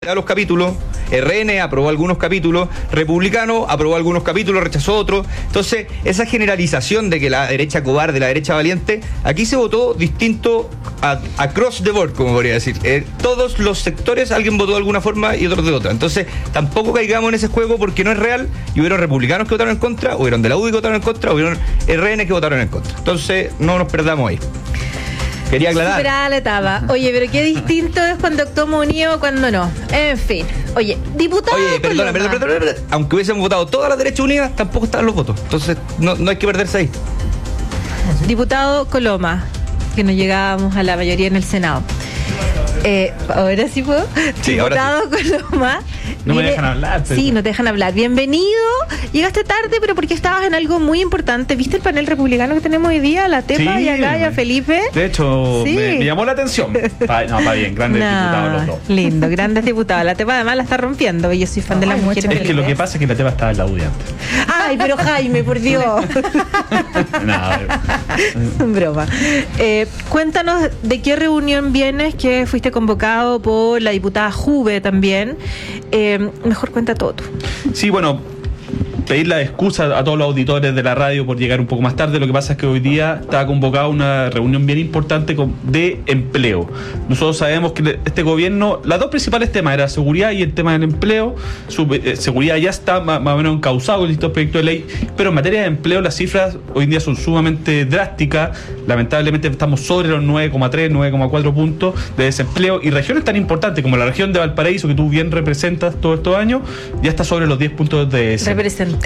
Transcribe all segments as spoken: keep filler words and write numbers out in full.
los capítulos, R N aprobó algunos capítulos, Republicano aprobó algunos capítulos, rechazó otros. Entonces, esa generalización de que la derecha cobarde, la derecha valiente, aquí se votó distinto a, across the board, como podría decir. Eh, todos los sectores, alguien votó de alguna forma y otros de otra. Entonces, tampoco caigamos en ese juego porque no es real. Y hubieron republicanos que votaron en contra, hubieron de la U D I que votaron en contra, hubieron R N que votaron en contra. Entonces, no nos perdamos ahí. Quería aclarar. Superada la etapa. Oye, pero qué distinto es cuando actuamos unidos, cuando no. En fin. Oye, diputado. Oye, perdona, perdona, perdona, perdona. Aunque hubiésemos votado todas las derechas unidas, tampoco estaban los votos. Entonces, no, no hay que perderse ahí. Diputado Coloma, que no llegábamos a la mayoría en el Senado. Eh, ahora sí puedo. Sí, Diputado ahora sí. Coloma. No Mire, me dejan hablar. Pero... Sí, no te dejan hablar. Bienvenido. Llegaste tarde, pero porque estabas en algo muy importante. ¿Viste el panel republicano que tenemos hoy día? La Tepa Sí, y acá y a Felipe. De hecho, Sí. me, me llamó la atención. Pa, no, está bien, grandes No, diputados los dos. lindo, grandes diputados. La Tepa además la está rompiendo. Yo soy fan de las Ay, mujeres. Es que lo que pasa es que la Tepa estaba en la U D I antes. Ay, pero Jaime, por Dios. Nada, Broma. Eh, cuéntanos de qué reunión vienes, que fuiste convocado por la diputada Juve también. Eh, mejor cuenta todo tú. sí, bueno, pedir la excusa a todos los auditores de la radio por llegar un poco más tarde. Lo que pasa es que hoy día está convocada una reunión bien importante de empleo. Nosotros sabemos que este gobierno, las dos principales temas eran seguridad y el tema del empleo. Su, eh, seguridad ya está más, más o menos encauzado con distintos proyectos de ley, pero en materia de empleo las cifras hoy en día son sumamente drásticas. Lamentablemente estamos sobre los nueve coma tres, nueve coma cuatro puntos de desempleo, y regiones tan importantes como la región de Valparaíso, que tú bien representas todos estos años, ya está sobre los diez puntos de desempleo. Representé.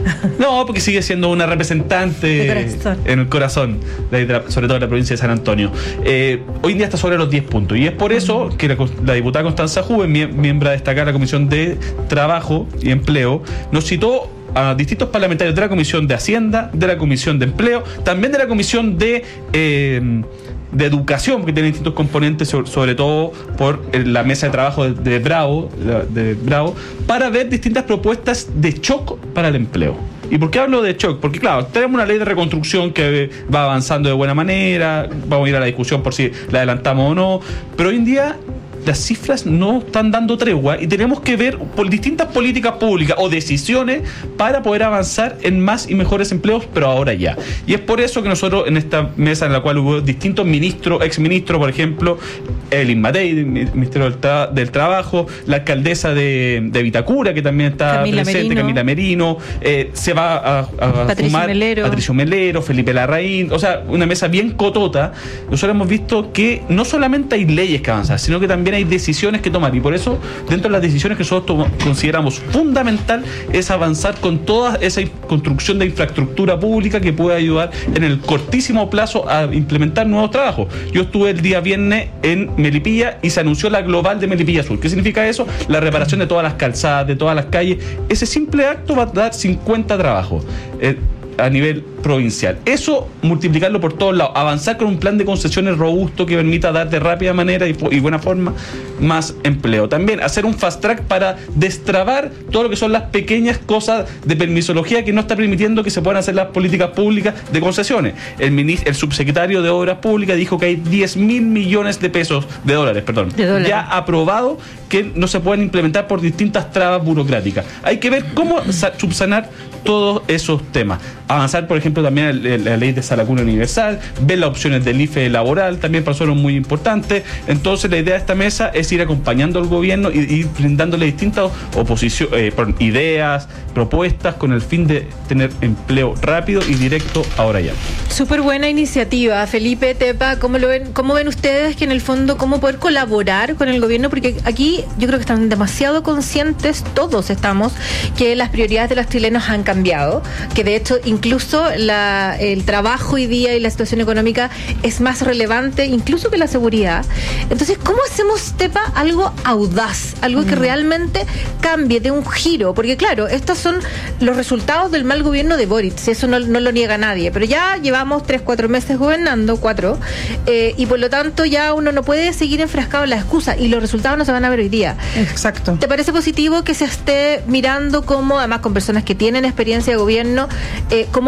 No, porque sigue siendo una representante en el corazón, de, de, sobre todo de la provincia de San Antonio. Eh, hoy en día está sobre los diez puntos, y es por eso que la, la diputada Constanza Juve, mie, miembro destacada de la Comisión de Trabajo y Empleo, nos citó a distintos parlamentarios de la Comisión de Hacienda, de la Comisión de Empleo, también de la Comisión de... Eh, de educación, que tiene distintos componentes, sobre, sobre todo por la mesa de trabajo de, de Bravo, de Bravo, para ver distintas propuestas de shock para el empleo. ¿Y por qué hablo de shock? Porque claro, tenemos una ley de reconstrucción que va avanzando de buena manera, vamos a ir a la discusión por si la adelantamos o no, pero hoy en día las cifras no están dando tregua y tenemos que ver por distintas políticas públicas o decisiones para poder avanzar en más y mejores empleos, pero ahora ya. Y es por eso que nosotros en esta mesa en la cual hubo distintos ministros, exministros, por ejemplo, el Inmatei, del Ministerio del, Tra- del Trabajo, la alcaldesa de, de Vitacura, que también está Camila presente, Merino. Camila Merino, eh, se va a, a Patricio sumar Melero. Patricio Melero, Felipe Larraín, o sea, una mesa bien cotota. Nosotros hemos visto que no solamente hay leyes que avanzar, sino que también hay decisiones que tomar, y por eso dentro de las decisiones que nosotros tom- consideramos fundamental es avanzar con toda esa in- construcción de infraestructura pública que puede ayudar en el cortísimo plazo a implementar nuevos trabajos. Yo estuve el día viernes en Melipilla y se anunció la global de Melipilla Sur. ¿Qué significa eso? La reparación de todas las calzadas, de todas las calles. Ese simple acto va a dar cincuenta trabajos eh, a nivel provincial. Eso, multiplicarlo por todos lados, avanzar con un plan de concesiones robusto que permita dar de rápida manera y, y buena forma más empleo. También hacer un fast track para destrabar todo lo que son las pequeñas cosas de permisología que no está permitiendo que se puedan hacer las políticas públicas de concesiones. El, ministro, el subsecretario de Obras Públicas dijo que hay diez mil millones de pesos, de dólares, perdón, de dólares. ya aprobado, que no se pueden implementar por distintas trabas burocráticas. Hay que ver cómo subsanar todos esos temas. Avanzar, por ejemplo, también la ley de Salacuna Universal, ver las opciones del I F E laboral, también para nosotros muy importante. Entonces, la idea de esta mesa es ir acompañando al gobierno y ir brindándole distintas oposición, eh, ideas, propuestas, con el fin de tener empleo rápido y directo ahora ya. Súper buena iniciativa, Felipe, Tepa. ¿Cómo lo ven? ¿Cómo ven ustedes que en el fondo cómo poder colaborar con el gobierno? Porque aquí yo creo que están demasiado conscientes, todos estamos, que las prioridades de los chilenos han cambiado, que de hecho incluso la, el trabajo hoy día y la situación económica es más relevante incluso que la seguridad. Entonces, ¿cómo hacemos, Tepa, algo audaz, algo mm. que realmente cambie, de un giro? Porque claro, estos son los resultados del mal gobierno de Boric, eso no, no lo niega nadie, pero ya llevamos tres, cuatro meses gobernando, cuatro, eh, y por lo tanto ya uno no puede seguir enfrascado en la excusa, y los resultados no se van a ver hoy día. Exacto. ¿Te parece positivo que se esté mirando cómo, además con personas que tienen experiencia de gobierno, eh, cómo colaborar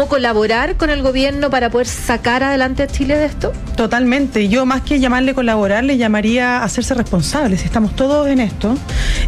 colaborar con el gobierno para poder sacar adelante a Chile de esto? Totalmente. Yo más que llamarle colaborar, le llamaría a hacerse responsables. Estamos todos en esto.